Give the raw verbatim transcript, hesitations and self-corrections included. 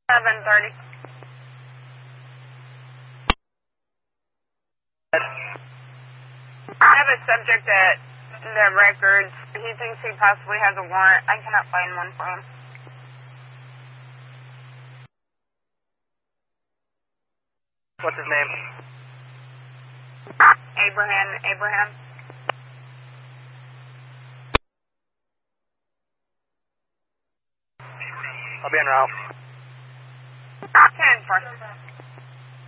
seven thirty. I have a subject at the records. He thinks he possibly has a warrant. I cannot find one for him. What's his name? Abraham. Abraham. I'll be en route. ten four.